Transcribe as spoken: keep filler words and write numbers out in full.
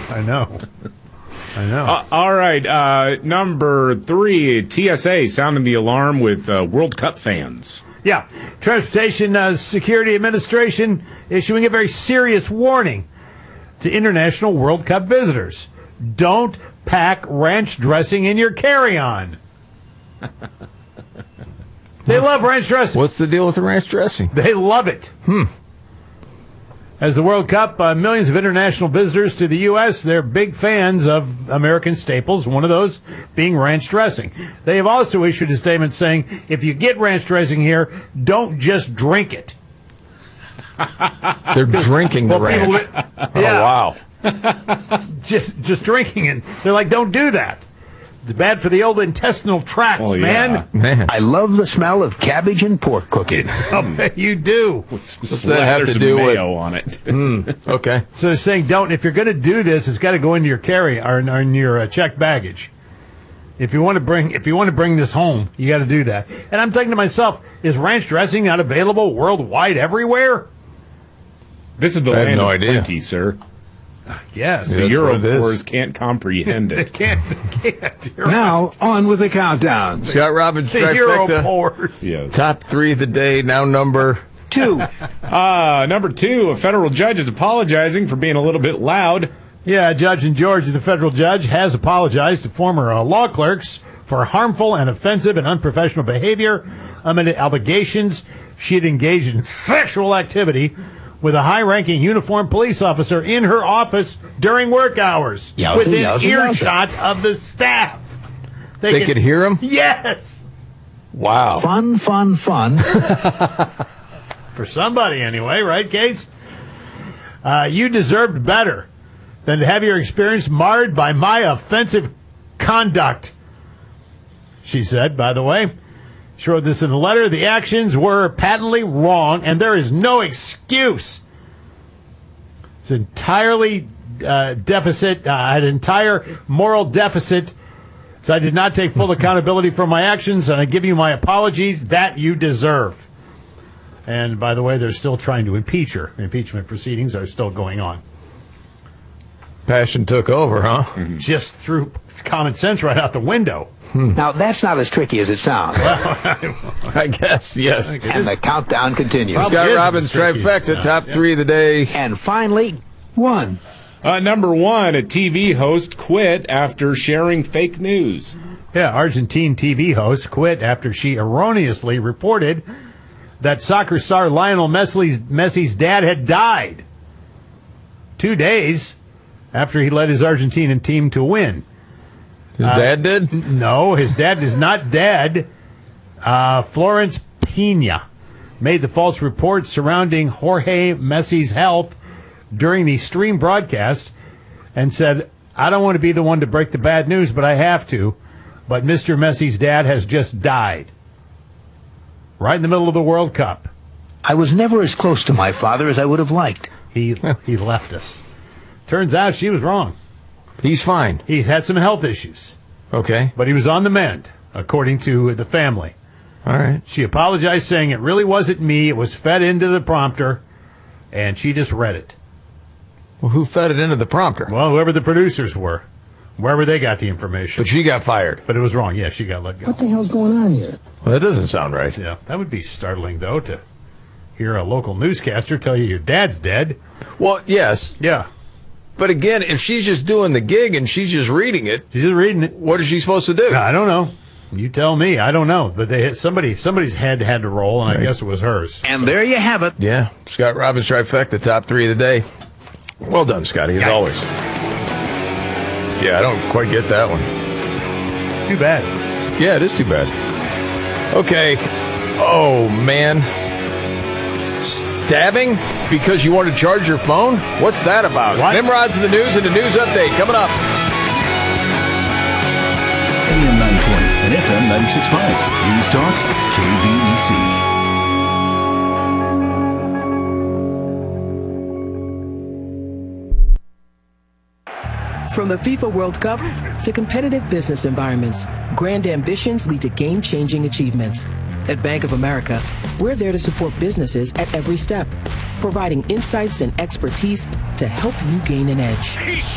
I know. I know. Uh, all right, uh, number three, T S A sounding the alarm with uh, World Cup fans. Yeah, Transportation uh, Security Administration issuing a very serious warning to international World Cup visitors. Don't pack ranch dressing in your carry-on. They love ranch dressing. What's the deal with the ranch dressing? They love it. Hmm. As the World Cup, uh, millions of international visitors to the U S, they're big fans of American staples, one of those being ranch dressing. They have also issued a statement saying, if you get ranch dressing here, don't just drink it. They're drinking the Well, ranch. people- Oh, yeah. wow. just just drinking it. They're like, don't do that. It's bad for the old intestinal tract, Oh, man. yeah. Man. I love the smell of cabbage and pork cooking. I'll bet you do. What's that have to do with- mayo on it? Okay. So they're saying, don't. If you're going to do this, it's got to go into your carry or, or in your uh, checked baggage. If you want to bring, if you want to bring this home, you got to do that. And I'm thinking to myself, is ranch dressing not available worldwide everywhere? This is the I have land no of idea. plenty, sir. Yes. The that's Euro what it is. pours can't comprehend They it. can't. They can't. You're right. Now, on with the countdown. Scott Robbins, The Euro trifecta. pours. Yes. Top three of the day, now number. Two. Uh, number two, a federal judge is apologizing for being a little bit loud. Yeah, a judge in Georgia, the federal judge, has apologized to former uh, law clerks for harmful and offensive and unprofessional behavior amid allegations she had engaged in sexual activity with a high-ranking uniformed police officer in her office during work hours, Yowza, within yowza, earshot of the staff. They could hear him? Yes, Wow. Fun, fun, fun. for somebody anyway, right, Case? Uh, you deserved better than to have your experience marred by my offensive conduct, she said, by the way. She wrote this in a letter. The actions were patently wrong, and there is no excuse. It's entirely uh, deficit. Uh, I had an entire moral deficit, so I did not take full accountability for my actions, and I give you my apologies that you deserve. And by the way, they're still trying to impeach her. Impeachment proceedings are still going on. Passion took over, huh? Just threw common sense right out the window. Now, that's not as tricky as it sounds. I guess, yes. And the countdown continues. Probably Scott is Robbins, tricky. trifecta, Yeah. top Yeah. three of the day. And finally, one. Uh, number one, a T V host quit after sharing fake news. Yeah, Argentine T V host quit after she erroneously reported that soccer star Lionel Messi's, Messi's dad had died two days after he led his Argentinian team to win. His dad did? No, his dad is not dead. Uh, Florence Pena made the false report surrounding Jorge Messi's health during the stream broadcast and said, I don't want to be the one to break the bad news, but I have to. But Mister Messi's dad has just died. Right in the middle of the World Cup. I was never as close to my father as I would have liked. He he left us. Turns out she was wrong. He's fine. He had some health issues, Okay. but he was on the mend, according to the family. All right. She apologized, saying it really wasn't me. It was fed into the prompter, and she just read it. Well, who fed it into the prompter? Well, whoever the producers were, wherever they got the information. But she got fired. But it was wrong. Yeah, she got let go. What the hell's going on here? Well, that doesn't sound right. Yeah, that would be startling, though, to hear a local newscaster tell you your dad's dead. Well, yes. Yeah, But again, if she's just doing the gig and she's just reading it, she's just reading it. what is she supposed to do? I don't know. You tell me. I don't know. But they somebody somebody's head had to roll, and I Right. guess it was hers. And there you have it. Yeah. Scott Robbins, trifecta, top three of the day. Well done, Scotty, as always. Yeah, I don't quite get that one. Too bad. Yeah, it is too bad. Okay. Oh, man. Stabbing because you want to charge your phone? What's that about? What? Nimrod's in the news and the news update coming up. A M nine twenty and F M ninety-six point five. News Talk, K V E C. From the FIFA World Cup to competitive business environments, grand ambitions lead to game-changing achievements. At Bank of America, we're there to support businesses at every step, providing insights and expertise to help you gain an edge.